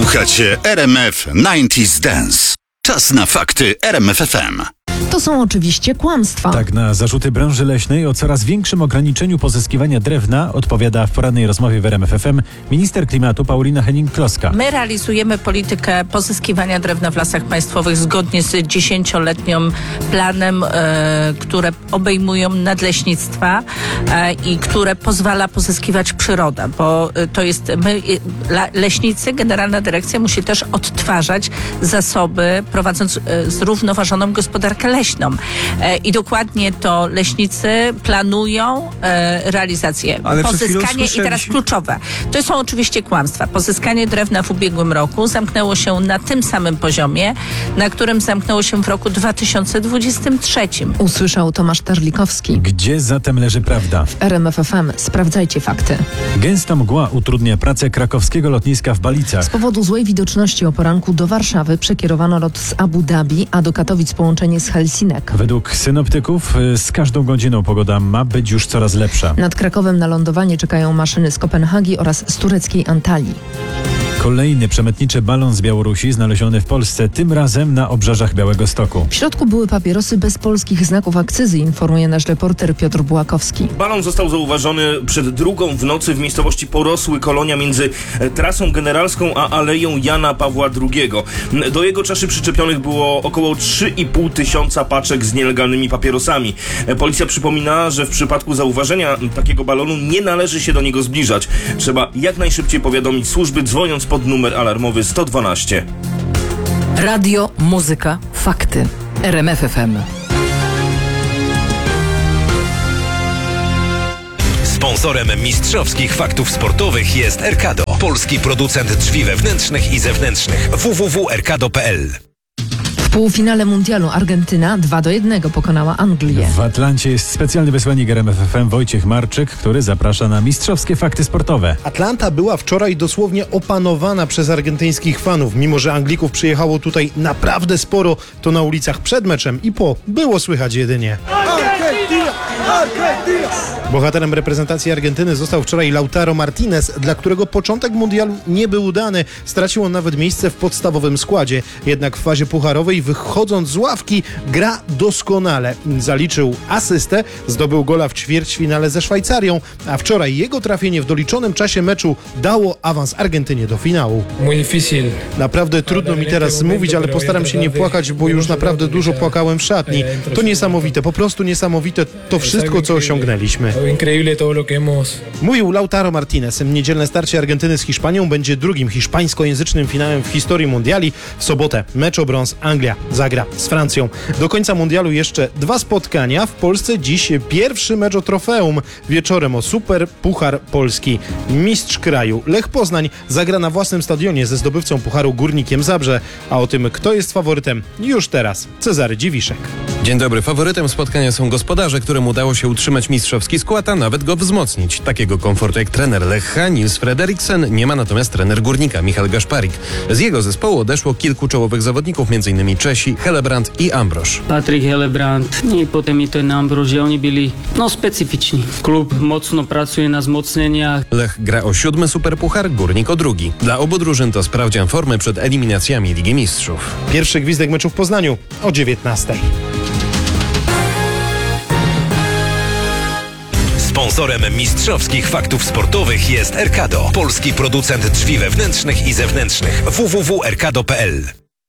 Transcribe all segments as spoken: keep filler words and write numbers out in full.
Słuchacie R M F dziewięćdziesiąt Dance. Czas na fakty R M F F M. To są oczywiście kłamstwa. Tak, na zarzuty branży leśnej o coraz większym ograniczeniu pozyskiwania drewna odpowiada w porannej rozmowie w R M F F M minister klimatu Paulina Henning-Kloska. My realizujemy politykę pozyskiwania drewna w lasach państwowych zgodnie z dziesięcioletnim planem, e, które obejmują nadleśnictwa e, i które pozwala pozyskiwać przyroda, bo e, to jest, my, la, leśnicy, Generalna Dyrekcja musi też odtwarzać zasoby, prowadząc e, zrównoważoną gospodarkę leśną. E, I dokładnie to leśnicy planują e, realizację. Ale Pozyskanie i teraz kluczowe. To są oczywiście kłamstwa. Pozyskanie drewna w ubiegłym roku zamknęło się na tym samym poziomie, na którym zamknęło się w roku dwa tysiące dwudziestym trzecim. Usłyszał Tomasz Terlikowski. Gdzie zatem leży prawda? W R M F F M sprawdzajcie fakty. Gęsta mgła utrudnia pracę krakowskiego lotniska w Balicach. Z powodu złej widoczności o poranku do Warszawy przekierowano lot z Abu Dhabi, a do Katowic połączenie z Helsinek. Według synoptyków z każdą godziną pogoda ma być już coraz lepsza. Nad Krakowem na lądowanie czekają maszyny z Kopenhagi oraz z tureckiej Antalii. Kolejny przemytniczy balon z Białorusi znaleziony w Polsce, tym razem na obrzeżach Białegostoku. W środku były papierosy bez polskich znaków akcyzy, informuje nasz reporter Piotr Bułakowski. Balon został zauważony przed drugą w nocy w miejscowości Porosły, Kolonia, między Trasą Generalską a Aleją Jana Pawła drugiego. Do jego czaszy przyczepionych było około trzy i pół tysiąca paczek z nielegalnymi papierosami. Policja przypomina, że w przypadku zauważenia takiego balonu nie należy się do niego zbliżać. Trzeba jak najszybciej powiadomić służby, dzwoniąc pod numer alarmowy sto dwanaście. Radio, muzyka, fakty. R M F F M. Sponsorem mistrzowskich faktów sportowych jest Erkado, polski producent drzwi wewnętrznych i zewnętrznych. w w w kropka erkado kropka p l. W półfinale mundialu Argentyna dwa do jednego pokonała Anglię. W Atlancie jest specjalny wysłannik R M F F M Wojciech Marczyk, który zaprasza na mistrzowskie fakty sportowe. Atlanta była wczoraj dosłownie opanowana przez argentyńskich fanów. Mimo że Anglików przyjechało tutaj naprawdę sporo, to na ulicach przed meczem i po było słychać jedynie Argentina! Argentina! Bohaterem reprezentacji Argentyny został wczoraj Lautaro Martinez, dla którego początek mundialu nie był udany. Stracił on nawet miejsce w podstawowym składzie. Jednak w fazie pucharowej, wychodząc z ławki, gra doskonale. Zaliczył asystę, zdobył gola w ćwierćfinale ze Szwajcarią, a wczoraj jego trafienie w doliczonym czasie meczu dało awans Argentynie do finału. Naprawdę trudno mi teraz mówić, ale postaram się nie płakać, bo już naprawdę dużo płakałem w szatni. To niesamowite, po prostu niesamowite to wszystko, co osiągnęliśmy. Mówił Lautaro Martinez. Niedzielne starcie Argentyny z Hiszpanią będzie drugim hiszpańskojęzycznym finałem w historii mundiali. W sobotę mecz o brąz Anglia zagra z Francją. Do końca mundialu jeszcze dwa spotkania. W Polsce dziś pierwszy mecz o trofeum. Wieczorem o Super Puchar Polski. Mistrz kraju Lech Poznań zagra na własnym stadionie ze zdobywcą Pucharu Górnikiem Zabrze. A o tym, kto jest faworytem, już teraz Cezary Dziwiszek. Dzień dobry. Faworytem spotkania są gospodarze, którym udało się utrzymać mistrzowski skład, a nawet go wzmocnić. Takiego komfortu jak trener Lecha, Nils Frederiksen, nie ma natomiast trener Górnika, Michal Gaszparik. Z jego zespołu odeszło kilku czołowych zawodników, m.in. Czesi, Helebrand i Ambroż. Patryk Helebrand i potem i ten Ambroż, oni byli no specyficzni. Klub mocno pracuje na wzmocnieniach. Lech gra o siódmy superpuchar, Górnik o drugi. Dla obu drużyn to sprawdzian formy przed eliminacjami Ligi Mistrzów. Pierwszy gwizdek meczu w Poznaniu o dziewiętnastej. Sponsorem mistrzowskich faktów sportowych jest Erkado, polski producent drzwi wewnętrznych i zewnętrznych. w w w kropka erkado kropka p l.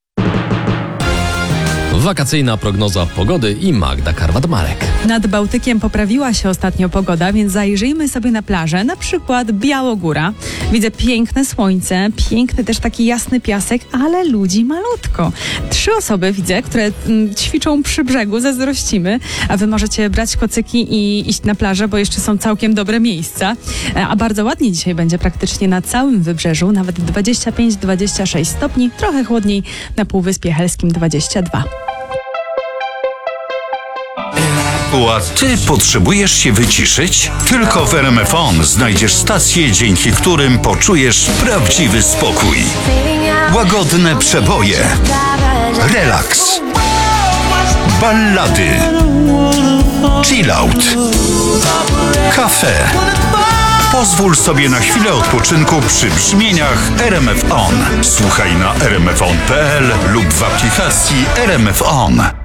Wakacyjna prognoza pogody i Magda Karwat-Marek. Nad Bałtykiem poprawiła się ostatnio pogoda, więc zajrzyjmy sobie na plażę, na przykład Białogóra. Widzę piękne słońce, piękny też taki jasny piasek, ale ludzi malutko. Trzy osoby widzę, które mm, ćwiczą przy brzegu, zazdrościmy, a wy możecie brać kocyki i iść na plażę, bo jeszcze są całkiem dobre miejsca. A bardzo ładnie dzisiaj będzie praktycznie na całym wybrzeżu, nawet dwadzieścia pięć do dwudziestu sześciu stopni, trochę chłodniej na Półwyspie Helskim dwadzieścia dwa. A ty potrzebujesz się wyciszyć? Tylko w R M F On znajdziesz stacje, dzięki którym poczujesz prawdziwy spokój. Łagodne przeboje, relaks, ballady, chill out, kafe, Pozwól sobie na chwilę odpoczynku przy brzmieniach R M F On. Słuchaj na r m f on kropka p l lub w aplikacji R M F On.